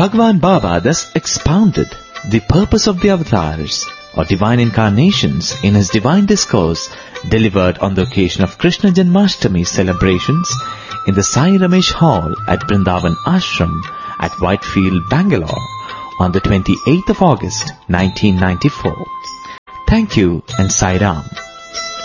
Bhagwan Baba thus expounded the purpose of the avatars or divine incarnations in his divine discourse delivered on the occasion of Krishna Janmashtami celebrations in the Sai Ramesh Hall at Vrindavan Ashram at Whitefield, Bangalore on the 28th of August 1994. Thank you and Sai Ram.